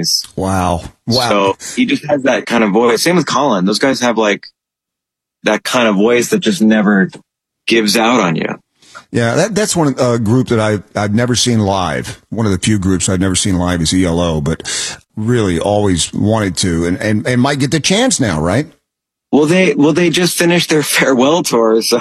20s. Wow. So he just has that kind of voice. Same with Colin. Those guys have like that kind of voice that just never gives out on you. Yeah, that's one group that I've never seen live. One of the few groups I've never seen live is ELO, but really always wanted to and might get the chance now, right? Well, they just finished their farewell tour, so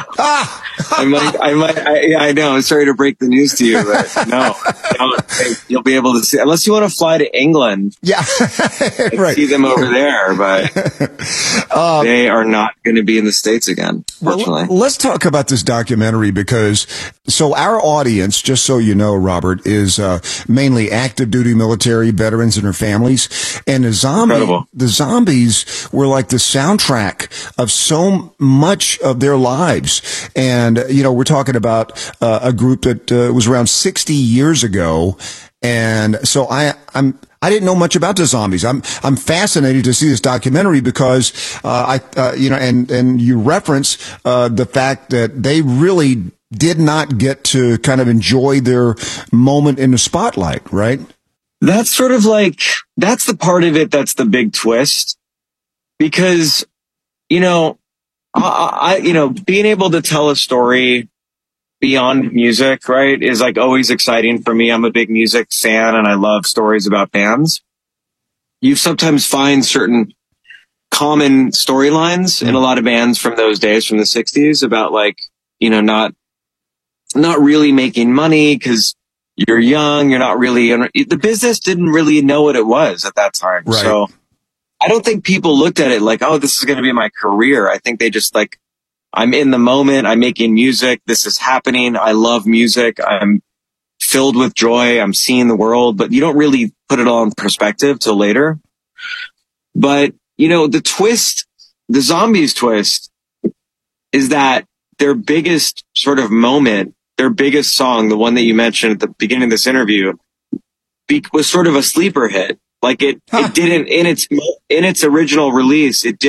I know. I'm sorry to break the news to you, but no, you'll be able to see, unless you want to fly to England. Yeah, right. See them over there, but they are not going to be in the States again, fortunately. Well, let's talk about this documentary because, so our audience, just so you know, Robert, is mainly active duty military veterans and their families, and the zombies were like the soundtrack of so much of their lives. And, you know, we're talking about a group that was around 60 years ago. And so I didn't know much about the zombies. I'm fascinated to see this documentary because, and you reference, the fact that they really did not get to kind of enjoy their moment in the spotlight, right? That's sort of like, that's the part of it that's the big twist. Because, you know, being able to tell a story beyond music, right, is like always exciting for me. I'm a big music fan and I love stories about bands. You sometimes find certain common storylines in a lot of bands from those days, from the 60s, about like, you know, not really making money because you're young, you're not really, the business didn't really know what it was at that time. Right. So I don't think people looked at it like, oh, this is going to be my career. I think they just like, I'm in the moment. I'm making music. This is happening. I love music. I'm filled with joy. I'm seeing the world, but you don't really put it all in perspective till later. But, you know, the twist, the Zombies twist is that their biggest sort of moment, their biggest song, the one that you mentioned at the beginning of this interview, was sort of a sleeper hit. Like it didn't, in its original release, it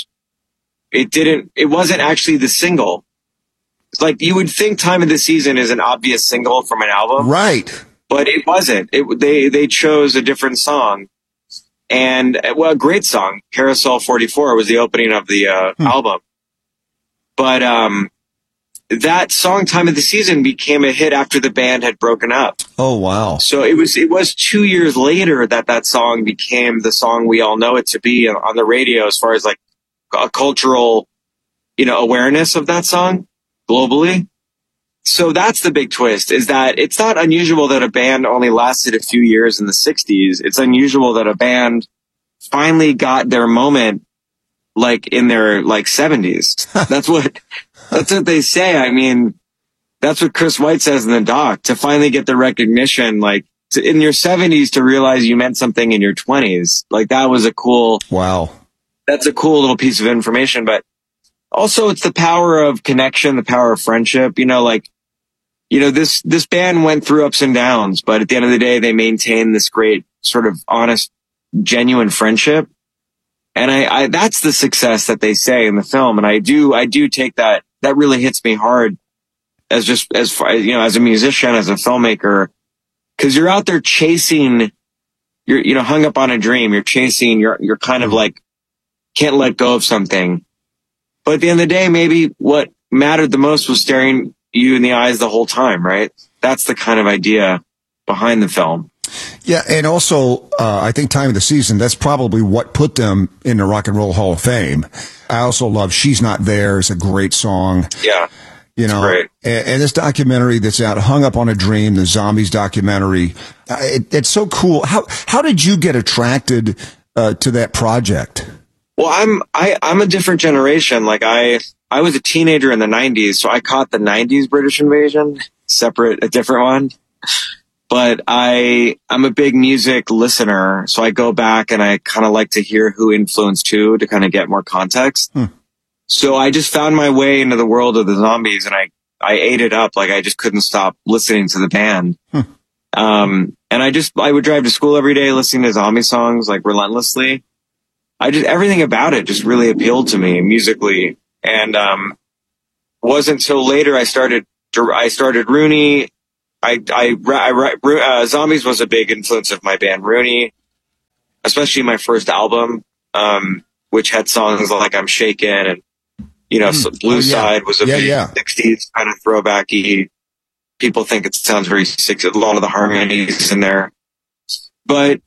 wasn't actually the single. It's like you would think Time of the Season is an obvious single from an album. Right. But it wasn't. They chose a different song. And, well, a great song. Carousel 44 was the opening of the album. But that song, Time of the Season, became a hit after the band had broken up. Oh, wow. So it was 2 years later that song became the song we all know it to be on the radio, as far as like a cultural, you know, awareness of that song globally. So that's the big twist, is that it's not unusual that a band only lasted a few years in the 60s. It's unusual that a band finally got their moment like in their like 70s. That's what they say. I mean, that's what Chris White says in the doc, to finally get the recognition, like in your 70s, to realize you meant something in your 20s. Like that was that's a cool little piece of information. But also it's the power of connection, the power of friendship. You know, like, you know, this band went through ups and downs, but at the end of the day, they maintained this great sort of honest, genuine friendship. And I that's the success that they say in the film. And I do take that really hits me hard as you know, as a musician, as a filmmaker, because you're out there chasing, you're, you know, hung up on a dream. You're chasing, you're kind of like, can't let go of something. But at the end of the day, maybe what mattered the most was staring you in the eyes the whole time, right? That's the kind of idea behind the film. Yeah, and also, I think Time of the Season, that's probably what put them in the Rock and Roll Hall of Fame. I also love She's Not There. It's a great song. Yeah. You know, and this documentary that's out, Hung Up on a Dream, the Zombies documentary, it's so cool. How did you get attracted to that project? Well, I'm a different generation. Like I was a teenager in the 90s, so I caught the 90s British Invasion, a different one. But I'm a big music listener, so I go back and I kind of like to hear who influenced who to kind of get more context. So I just found my way into the world of the Zombies, and I ate it up. Like I just couldn't stop listening to the band. And I would drive to school every day listening to zombie songs like relentlessly. Everything about it just really appealed to me musically. And, wasn't until later I started Rooney. Zombies was a big influence of my band Rooney. especially my first album, which had songs like I'm Shakin' and, so Blue Side was a big 60s kind of throwbacky. People think it sounds very 60s, a lot of the harmonies in there. But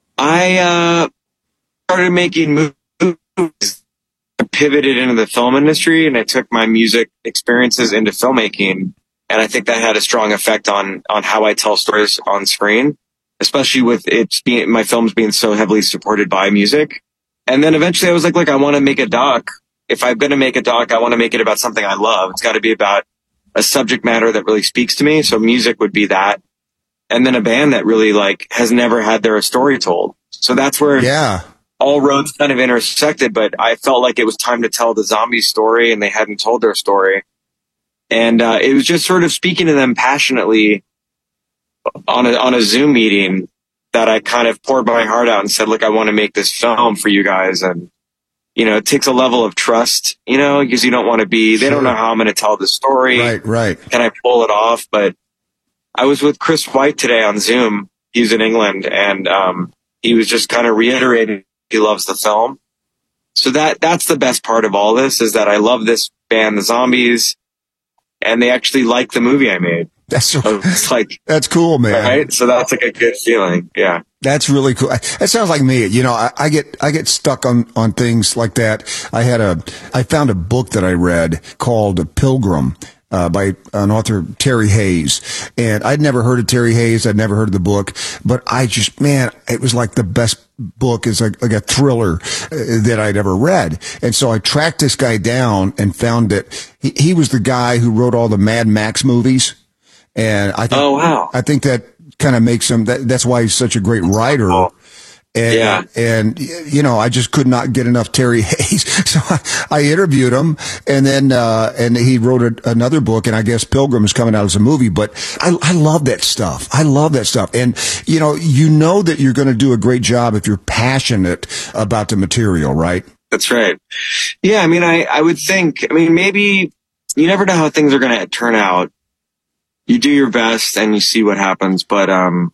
I started making movies. I pivoted into the film industry, and I took my music experiences into filmmaking. And I think that had a strong effect on how I tell stories on screen, especially with my films being so heavily supported by music. And then eventually I was like, look, I want to make a doc. If I'm going to make a doc, I want to make it about something I love. It's got to be about a subject matter that really speaks to me. So music would be that. And then a band that really has never had their story told. So that's where all roads kind of intersected, but I felt like it was time to tell the Zombies story, and they hadn't told their story. And it was just sort of speaking to them passionately on a Zoom meeting that I kind of poured my heart out and said, look, I want to make this film for you guys. And, it takes a level of trust, because you don't want to they don't know how I'm going to tell the story. Right. Can I pull it off? But I was with Chris White today on Zoom. He's in England, and he was just kind of reiterating he loves the film. So that's the best part of all this, is that I love this band, the Zombies, and they actually like the movie I made. That's that's cool, man. Right? So that's a good feeling. Yeah. That's really cool. That sounds like me. I get stuck on things like that. I found a book that I read called Pilgrim, by an author, Terry Hayes. And I'd never heard of Terry Hayes. I'd never heard of the book, but it was like the best book, is like a thriller that I'd ever read. And so I tracked this guy down and found that he was the guy who wrote all the Mad Max movies. And I think, oh, wow. I think that kind of makes him, that's why he's such a great writer. And I just could not get enough Terry Hayes. So I interviewed him, and then, and he wrote another book, and I guess Pilgrim is coming out as a movie, but I love that stuff. I love that stuff. And, that you're going to do a great job if you're passionate about the material, right? That's right. Yeah. I mean, I would think, maybe you never know how things are going to turn out. You do your best and you see what happens, but,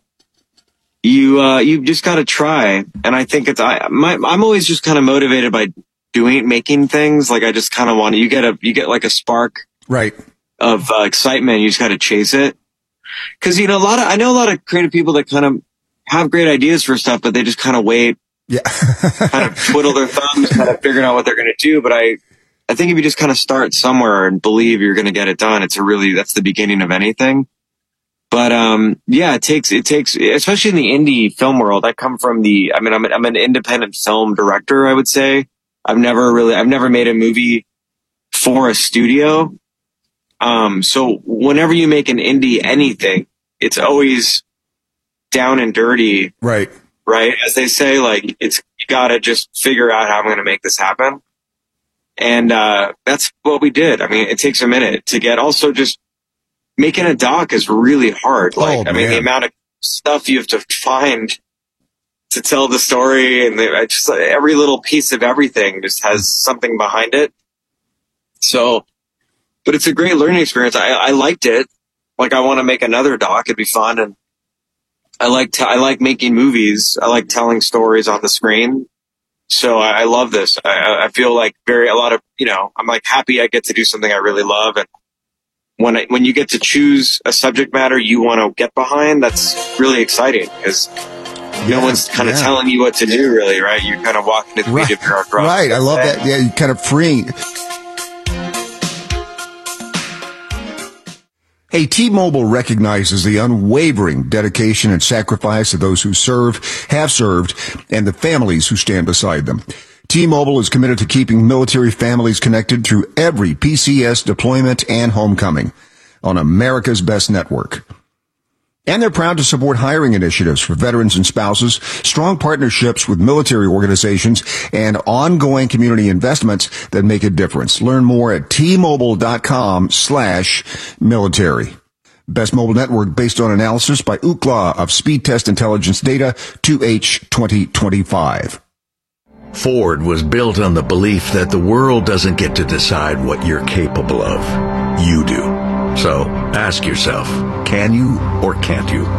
you just got to try. And I think I'm always just kind of motivated by making things. Like I just kind of want to, you get like a spark right of excitement. You just got to chase it. Cause I know a lot of creative people that kind of have great ideas for stuff, but they just kind of wait, kind of twiddle their thumbs, kind of figuring out what they're going to do. But I think if you just kind of start somewhere and believe you're going to get it done, that's the beginning of anything. But, it takes, especially in the indie film world. I come from I'm an independent film director, I would say. I've never made a movie for a studio. So whenever you make an indie anything, it's always down and dirty. Right. Right. As they say, you gotta just figure out how I'm going to make this happen. And, that's what we did. It takes a minute to get, also just making a doc is really hard. The amount of stuff you have to find to tell the story, and just every little piece of everything just has something behind it. So, but it's a great learning experience. I liked it. I want to make another doc. It'd be fun. And I like making movies. I like telling stories on the screen. So I love this. I feel like I'm happy I get to do something I really love. And when you get to choose a subject matter you want to get behind, that's really exciting, because no one's kind of telling you what to do, really, right? You're kind of walking to the beat of your own drum. Right. I love that. Yeah, you're kind of freeing. Hey, T-Mobile recognizes the unwavering dedication and sacrifice of those who have served, and the families who stand beside them. T-Mobile is committed to keeping military families connected through every PCS deployment and homecoming on America's best network. And they're proud to support hiring initiatives for veterans and spouses, strong partnerships with military organizations, and ongoing community investments that make a difference. Learn more at T-Mobile.com/military. Best mobile network based on analysis by Ookla of Speed Test Intelligence Data 2H 2025. Ford was built on the belief that the world doesn't get to decide what you're capable of. You do. So ask yourself, can you or can't you?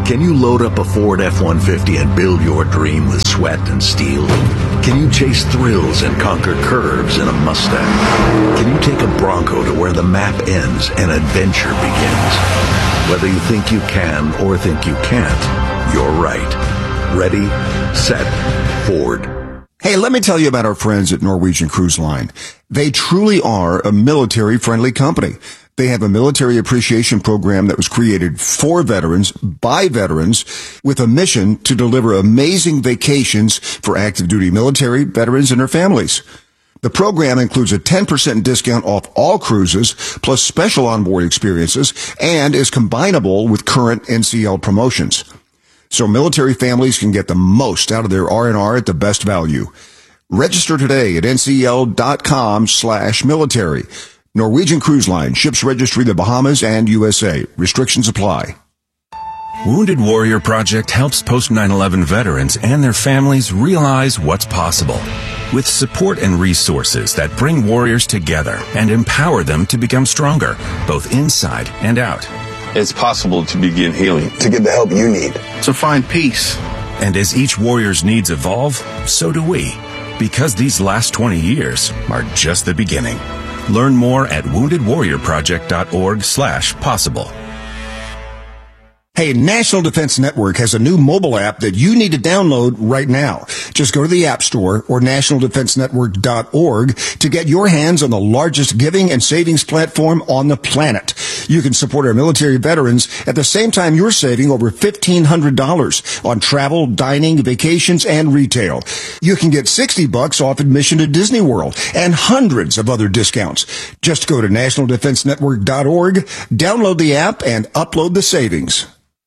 Can you load up a Ford F-150 and build your dream with sweat and steel? Can you chase thrills and conquer curves in a Mustang? Can you take a Bronco to where the map ends and adventure begins? Whether you think you can or think you can't, you're right. Ready, set, Ford. Hey, let me tell you about our friends at Norwegian Cruise Line. They truly are a military-friendly company. They have a military appreciation program that was created for veterans, by veterans, with a mission to deliver amazing vacations for active duty military, veterans, and their families. The program includes a 10% discount off all cruises, plus special onboard experiences, and is combinable with current NCL promotions. So military families can get the most out of their R&R at the best value. Register today at ncl.com/military. Norwegian Cruise Line, ships registry the Bahamas and USA. Restrictions apply. Wounded Warrior Project helps post 9/11 veterans and their families realize what's possible. With support and resources that bring warriors together and empower them to become stronger, both inside and out. It's possible to begin healing. To get the help you need. To find peace. And as each warrior's needs evolve, so do we. Because these last 20 years are just the beginning. Learn more at woundedwarriorproject.org/possible. Hey, National Defense Network has a new mobile app that you need to download right now. Just go to the App Store or nationaldefensenetwork.org to get your hands on the largest giving and savings platform on the planet. You can support our military veterans at the same time you're saving over $1,500 on travel, dining, vacations, and retail. You can get $60 off admission to Disney World and hundreds of other discounts. Just go to nationaldefensenetwork.org, download the app, and upload the savings.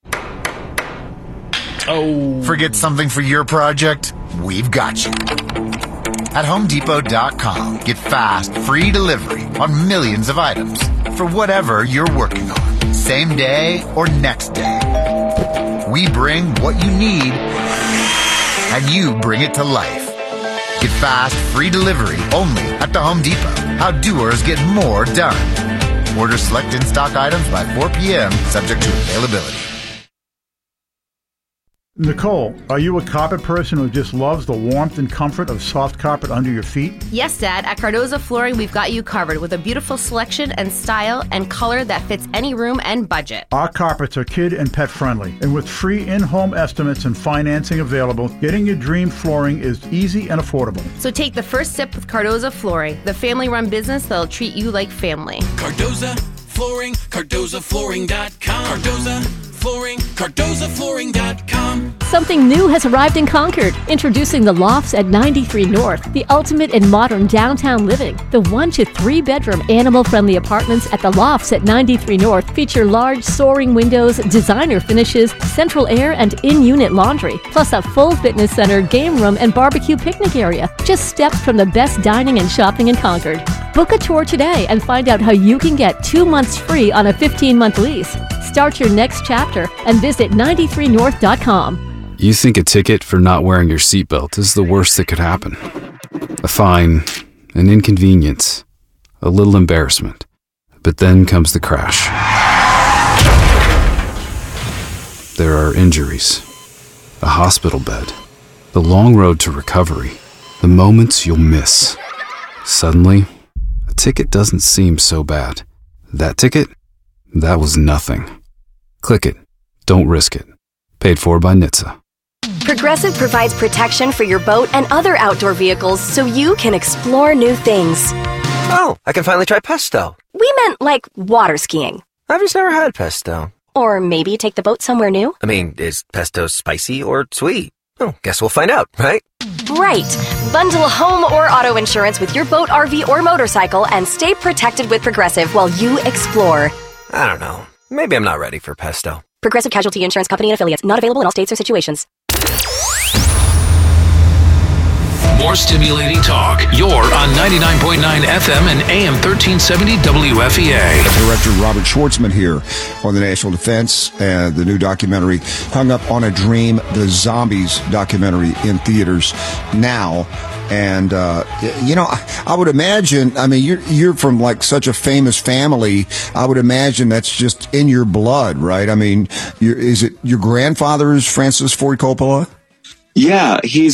Oh. Forget something for your project? We've got you. At HomeDepot.com, get fast, free delivery on millions of items for whatever you're working on, same day or next day. We bring what you need, and you bring it to life. Get fast, free delivery only at the Home Depot. How doers get more done. Order select in-stock items by 4 p.m., subject to availability. Nicole, are you a carpet person who just loves the warmth and comfort of soft carpet under your feet? Yes, Dad. At Cardoza Flooring, we've got you covered with a beautiful selection and style and color that fits any room and budget. Our carpets are kid and pet friendly, and with free in-home estimates and financing available, getting your dream flooring is easy and affordable. So take the first step with Cardoza Flooring, the family-run business that'll treat you like family. Cardoza Flooring, CardozaFlooring.com. Cardoza Flooring, CardozaFlooring.com. Something new has arrived in Concord. Introducing the Lofts at 93 North, the ultimate in modern downtown living. The 1 to 3 bedroom animal-friendly apartments at the Lofts at 93 North feature large soaring windows, designer finishes, central air, and in-unit laundry, plus a full fitness center, game room, and barbecue picnic area. Just steps from the best dining and shopping in Concord. Book a tour today and find out how you can get 2 months free on a 15-month lease. Start your next chapter and visit 93north.com. You think a ticket for not wearing your seatbelt is the worst that could happen. A fine, an inconvenience, a little embarrassment. But then comes the crash. There are injuries, a hospital bed, the long road to recovery, the moments you'll miss. Suddenly, a ticket doesn't seem so bad. That ticket? That was nothing. Click it. Don't risk it. Paid for by NHTSA. Progressive provides protection for your boat and other outdoor vehicles so you can explore new things. Oh, I can finally try pesto. We meant like water skiing. I've just never had pesto. Or maybe take the boat somewhere new. I mean, is pesto spicy or sweet? Oh, guess we'll find out, right? Right. Bundle home or auto insurance with your boat, RV, or motorcycle and stay protected with Progressive while you explore. I don't know. Maybe I'm not ready for pesto. Progressive Casualty Insurance Company and affiliates. Not available in all states or situations. more stimulating talk. You're on 99.9 FM and AM 1370 WFEA. Director Robert Schwartzman here on the National Defense, the new documentary, Hung Up on a Dream, the Zombies documentary in theaters now. And, I would imagine, I mean, you're from like such a famous family. I would imagine that's just in your blood, right? I mean, is it your grandfather is Francis Ford Coppola? Yeah, he's